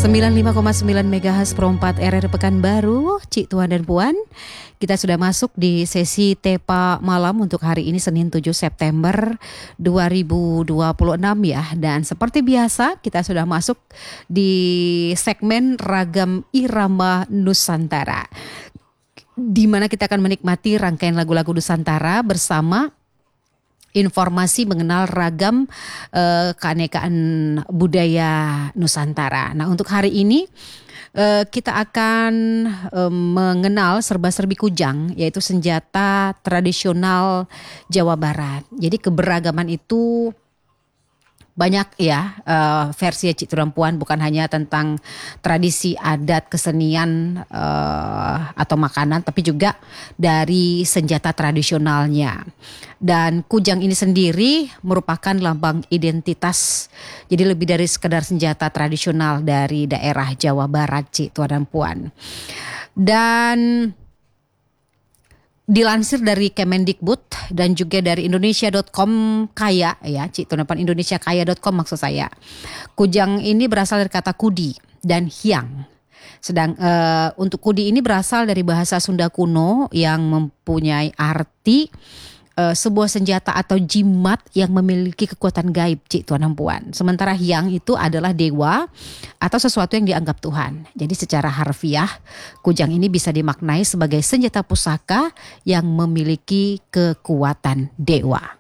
95,9 MHz Pro 4 RRI Pekanbaru, Cik Tuan dan Puan. Kita sudah masuk di sesi Tepa Malam untuk hari ini Senin 7 September 2026 ya. Dan seperti biasa kita sudah masuk di segmen Ragam Irama Nusantara, di mana kita akan menikmati rangkaian lagu-lagu Nusantara bersama informasi mengenal ragam keanekaan budaya Nusantara. Nah, untuk hari ini kita akan mengenal serba-serbi kujang, yaitu senjata tradisional Jawa Barat. Jadi keberagaman itu banyak ya versi Cik Tuan Puan, bukan hanya tentang tradisi adat kesenian atau makanan, tapi juga dari senjata tradisionalnya. Dan kujang ini sendiri merupakan lambang identitas, jadi lebih dari sekedar senjata tradisional dari daerah Jawa Barat, Cik Tuan dan Puan. Dan dilansir dari Kemendikbud dan juga dari Indonesia.com kaya ya, Cik Tuan dan Puan, indonesiakaya.com maksud saya. Kujang ini berasal dari kata kudi dan hiang. Sedang untuk kudi ini berasal dari bahasa Sunda kuno yang mempunyai arti sebuah senjata atau jimat yang memiliki kekuatan gaib, Cik Tuan dan Puan. Sementara hiang itu adalah dewa atau sesuatu yang dianggap Tuhan. Jadi secara harfiah, kujang ini bisa dimaknai sebagai senjata pusaka yang memiliki kekuatan dewa.